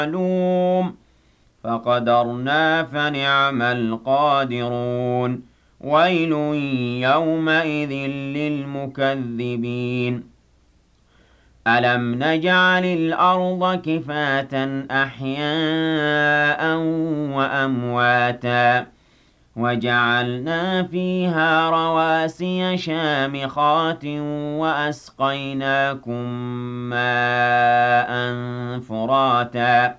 معلوم فقدرنا فنعم القادرون ويل يومئذ للمكذبين ألم نجعل الأرض كفاة أحياء وأمواتا وجعلنا فيها رواسي شامخات وأسقيناكم ماء فراتا